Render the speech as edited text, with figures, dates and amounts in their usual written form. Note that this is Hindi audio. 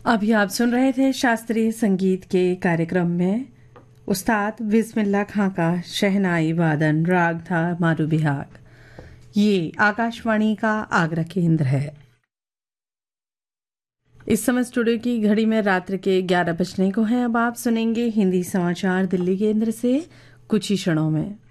अभी आप सुन रहे थे शास्त्रीय संगीत के कार्यक्रम में उस्ताद बिस्मिल्लाह खां का शहनाई वादन, राग था मारू बिहाग। ये आकाशवाणी का आगरा केंद्र है। इस समय स्टूडियो की घड़ी में रात्र के 11 बजने को है। अब आप सुनेंगे हिंदी समाचार दिल्ली केंद्र से कुछ ही क्षणों में।